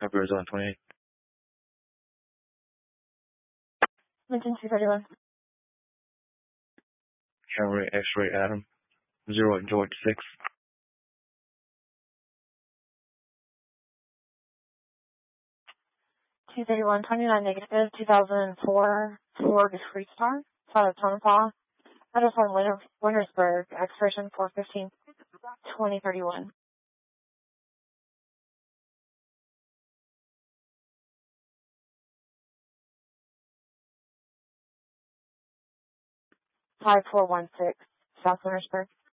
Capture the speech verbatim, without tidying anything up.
Arizona twenty-eight. Lincoln two thirty-one. Camry X-ray Adam. Zero George six. two thirty-one twenty-nine negative, two thousand four Ford Freestar, out of Tonopah. Address on Winter, Wintersburg, expiration four fifteen twenty thirty-one. five four one six, South Wintersburg.